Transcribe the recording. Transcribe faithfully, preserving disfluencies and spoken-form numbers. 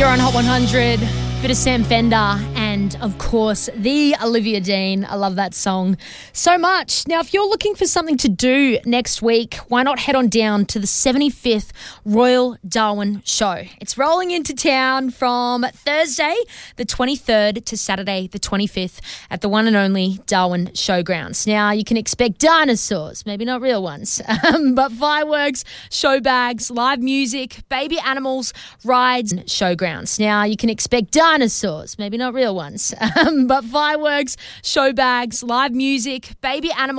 You're on Hot one hundred, bit of Sam Fender and, of course, the Olivia Dean. I love that song so much. Now, if you're looking for something to do next week, why not head on down to the seventy-fifth Royal Darwin Show? It's rolling into town from Thursday the twenty-third to Saturday the twenty-fifth at the one and only Darwin Showgrounds. Now, you can expect dinosaurs, maybe not real ones, um, but fireworks, show bags, live music, baby animals, rides, and showgrounds. Now, you can expect dinosaurs, maybe not real ones, um, but fireworks, show bags, live music, baby animals,